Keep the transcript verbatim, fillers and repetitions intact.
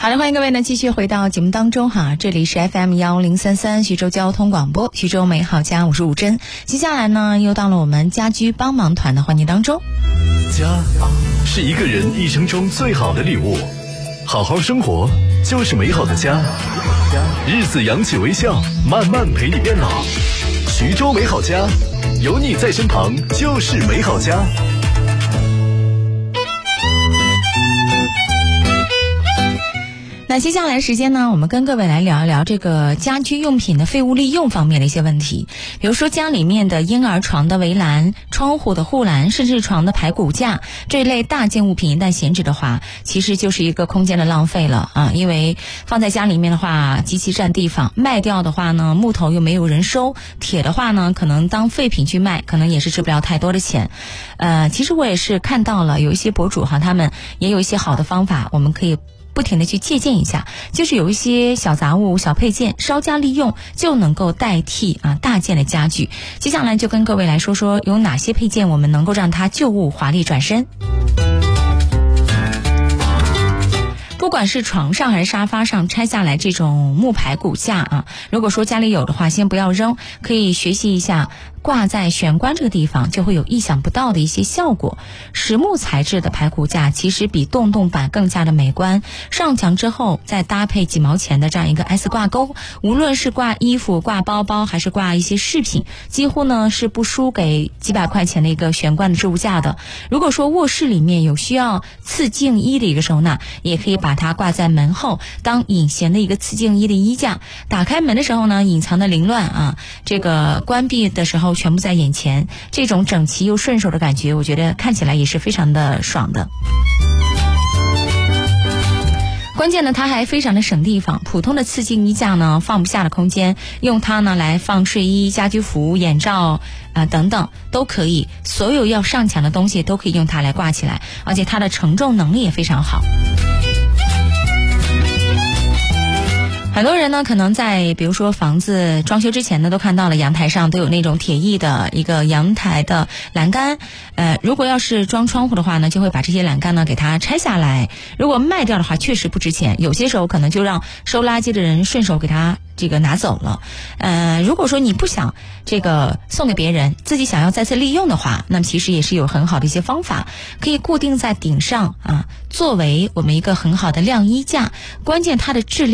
好的，欢迎各位呢继续回到节目当中哈，这里是 F M 一零三三徐州交通广播，徐州美好家，我是吴珍。接下来呢又到了我们家居帮忙团的环节当中。 家是一个人一生中最好的礼物，好好生活就是美好的家，日子扬起微笑，慢慢陪你变老。徐州美好家，有你在身旁就是美好家。 那接下来时间呢，我们跟各位来聊一聊这个家居用品的废物利用方面的一些问题。比如说家里面的婴儿床的围栏、窗户的护栏，甚至床的排骨架这一类大件物品一旦闲置的话，其实就是一个空间的浪费了啊！因为放在家里面的话极其占地方，卖掉的话呢木头又没有人收，铁的话呢可能当废品去卖，可能也是值不了太多的钱。呃，其实我也是看到了有一些博主哈，他们也有一些好的方法，我们可以不停地去借鉴一下，就是有一些小杂物、小配件稍加利用就能够代替啊大件的家具。接下来就跟各位来说说有哪些配件我们能够让它旧物华丽转身。不管是床上还是沙发上拆下来这种木排骨架啊，如果说家里有的话先不要扔，可以学习一下挂在玄关这个地方，就会有意想不到的一些效果。实木材质的排骨架其实比洞洞板更加的美观，上墙之后再搭配几毛钱的这样一个 S 挂钩，无论是挂衣服、挂包包还是挂一些饰品，几乎呢是不输给几百块钱的一个玄关的置物架的。如果说卧室里面有需要次净衣的一个收纳，也可以把它挂在门后当隐形的一个次净衣的衣架，打开门的时候呢隐藏的凌乱啊，这个关闭的时候全部在眼前，这种整齐又顺手的感觉，我觉得看起来也是非常的爽的。关键呢它还非常的省地方，普通的次净衣架呢放不下的空间，用它呢来放睡衣、家居服、眼罩啊、呃、等等都可以，所有要上墙的东西都可以用它来挂起来，而且它的承重能力也非常好。很多人呢可能在比如说房子装修之前呢都看到了阳台上都有那种铁艺的一个阳台的栏杆，呃，如果要是装窗户的话呢就会把这些栏杆呢给它拆下来，如果卖掉的话确实不值钱，有些时候可能就让收垃圾的人顺手给它这个拿走了。呃，如果说你不想这个送给别人，自己想要再次利用的话，那么其实也是有很好的一些方法，可以固定在顶上啊，作为我们一个很好的晾衣架，关键它的质量